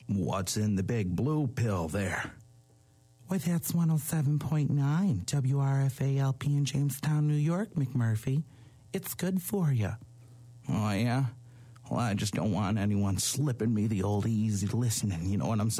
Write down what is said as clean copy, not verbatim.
What's in the big blue pill there? Well, that's 107.9 WRFA-LP in Jamestown, New York, McMurphy. It's good for you. Oh, yeah? Well, I just don't want anyone slipping me the old easy listening, you know what I'm saying?